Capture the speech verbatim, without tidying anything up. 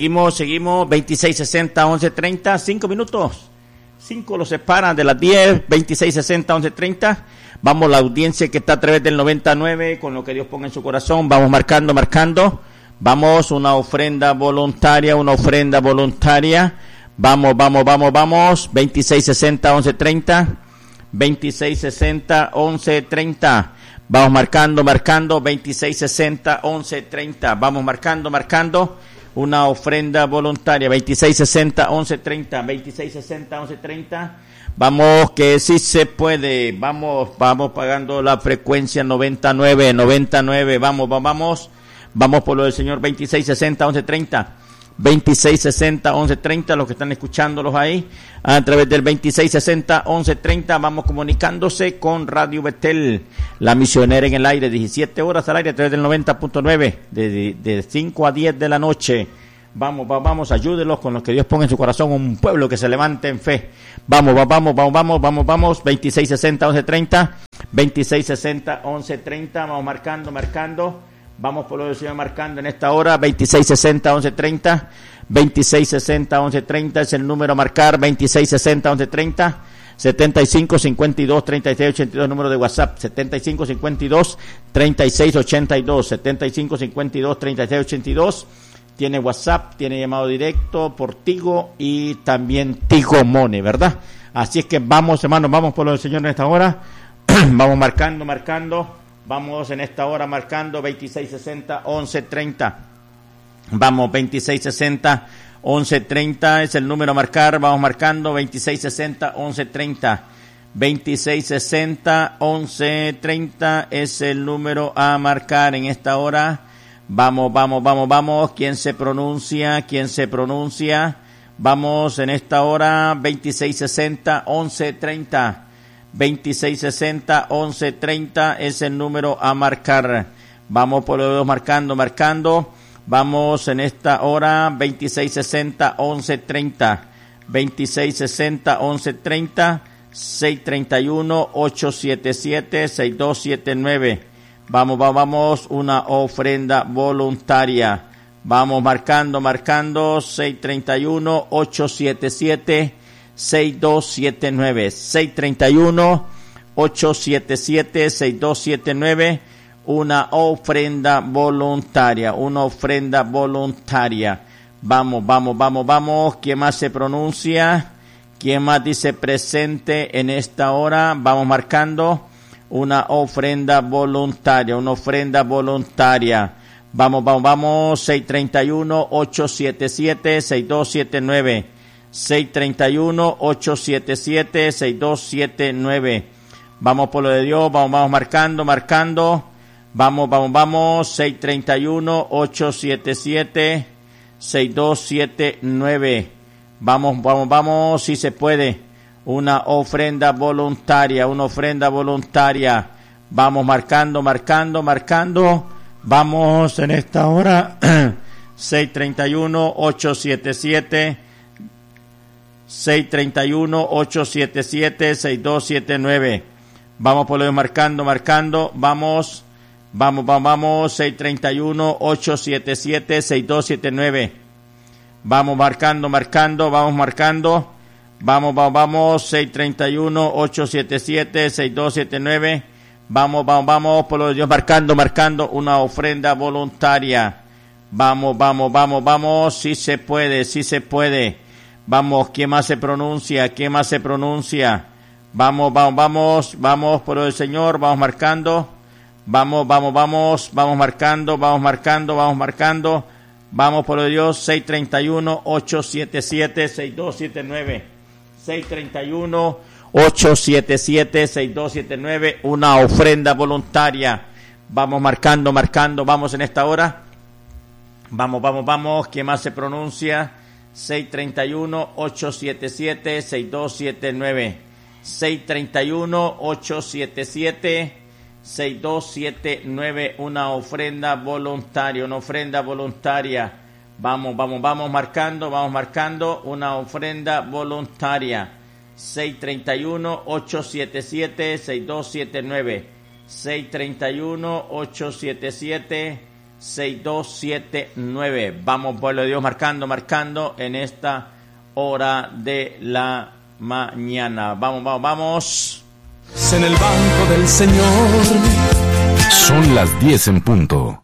seguimos, seguimos, veintiséis sesenta, once treinta, cinco minutos. cinco los separan de las diez, veintiséis sesenta, once treinta. Vamos, la audiencia que está a través del noventa y nueve, con lo que Dios ponga en su corazón. Vamos marcando, marcando. Vamos, una ofrenda voluntaria, una ofrenda voluntaria. Vamos, vamos, vamos, vamos. veintiséis sesenta, once treinta. veintiséis sesenta, once treinta. Vamos marcando, marcando. veintiséis sesenta, once treinta. Vamos marcando, marcando. Una ofrenda voluntaria. veintiséis sesenta, once treinta. veintiséis sesenta, once treinta. Vamos, que sí se puede. Vamos, vamos pagando la frecuencia noventa y nueve, noventa y nueve. Vamos, vamos, vamos. Vamos por lo del Señor. veintiséis sesenta, once treinta. veintiséis sesenta, once treinta. Los que están escuchándolos ahí a través del veintiséis sesenta, once treinta. Vamos comunicándose con Radio Betel, la misionera en el aire. diecisiete horas al aire a través del noventa punto nueve. De, de cinco a diez de la noche. Vamos, vamos, vamos, ayúdenlos con los que Dios ponga en su corazón, un pueblo que se levante en fe. Vamos, vamos, vamos, vamos, vamos, vamos. veintiséis sesenta, once treinta. veintiséis sesenta, once treinta. Vamos marcando, marcando. Vamos por lo del Señor marcando en esta hora. veintiséis sesenta, once treinta. veintiséis sesenta, once treinta es el número a marcar. veintiséis sesenta, once treinta. setenta y cinco cincuenta y dos treinta y seis ochenta y dos, número de WhatsApp. setenta y cinco cincuenta y dos treinta y seis ochenta y dos. setenta y cinco cincuenta y dos treinta y seis ochenta y dos. Tiene WhatsApp, tiene llamado directo por Tigo y también Tigo Money, ¿verdad? Así es que vamos, hermanos, vamos por lo del Señor en esta hora. Vamos marcando, marcando. Vamos en esta hora marcando veintiséis sesenta, once treinta. Vamos, veintiséis sesenta, once treinta es el número a marcar. Vamos marcando veintiséis sesenta, once treinta. veintiséis sesenta, once treinta es el número a marcar en esta hora. Vamos, vamos, vamos, vamos. ¿Quién se pronuncia? ¿Quién se pronuncia? Vamos en esta hora veintiséis sesenta, once treinta. veintiséis sesenta, once treinta es el número a marcar. Vamos por los dos marcando, marcando. Vamos en esta hora veintiséis sesenta, once treinta. veintiséis sesenta, once treinta. seis treinta y uno, ocho siete siete, seis dos siete nueve. Vamos, vamos, vamos. Una ofrenda voluntaria. Vamos marcando, marcando. seis treinta y uno, ocho siete siete. seis dos siete nueve. seis treinta y uno, ocho siete siete, seis dos siete nueve. Una ofrenda voluntaria, una ofrenda voluntaria. Vamos, vamos, vamos, vamos. ¿Quién más se pronuncia? ¿Quién más dice presente en esta hora? Vamos marcando una ofrenda voluntaria, una ofrenda voluntaria. Vamos, vamos, vamos. seis treinta y uno, ocho siete siete, seis dos siete nueve. seis treinta y uno, ocho siete siete, seis dos siete nueve. Vamos por lo de Dios, vamos, vamos marcando, marcando. Vamos, vamos, vamos. seis treinta y uno, ocho siete siete, seis dos siete nueve. Vamos, vamos, vamos, si se puede. Una ofrenda voluntaria, una ofrenda voluntaria. Vamos marcando, marcando, marcando. Vamos en esta hora. seis treinta y uno, ocho siete siete. seis treinta y uno, ocho siete siete, seis dos siete nueve. Vamos por lo de marcando, marcando. Vamos, vamos, vamos, vamos. seis treinta y uno, ocho siete siete, seis dos siete nueve. Vamos marcando, marcando, vamos marcando. Vamos, vamos, vamos. seis treinta y uno, ocho siete siete, seis dos siete nueve. Vamos, vamos, vamos. Por lo de Dios marcando, marcando. Una ofrenda voluntaria. Vamos, vamos, vamos, vamos. Sí se puede, sí se puede. Vamos, ¿quién más se pronuncia? ¿Quién más se pronuncia? Vamos, vamos, vamos, vamos por el Señor, vamos marcando. Vamos, vamos, vamos, vamos marcando, vamos marcando, vamos marcando. Vamos por el Dios, seis treinta y uno, ocho siete siete, seis dos siete nueve. seis treinta y uno, ocho siete siete, seis dos siete nueve, una ofrenda voluntaria. Vamos marcando, marcando, vamos en esta hora. Vamos, vamos, vamos, ¿quién más se pronuncia? seis treinta y uno, ocho siete siete, seis dos siete nueve. seis treinta y uno, ocho siete siete, seis dos siete nueve, una ofrenda voluntaria, una ofrenda voluntaria. Vamos, vamos, vamos marcando, vamos marcando, una ofrenda voluntaria. seis treinta y uno, ocho siete siete, seis dos siete nueve. seis treinta y uno, ocho siete siete, seis dos siete nueve. Vamos, pueblo de Dios, marcando, marcando en esta hora de la mañana. Vamos, vamos, vamos. En el banco del Señor. Son las diez en punto.